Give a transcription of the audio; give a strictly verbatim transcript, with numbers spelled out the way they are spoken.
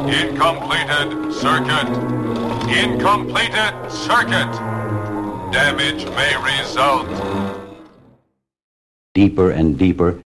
Incompleted circuit. Incompleted circuit. Damage may result. Deeper and deeper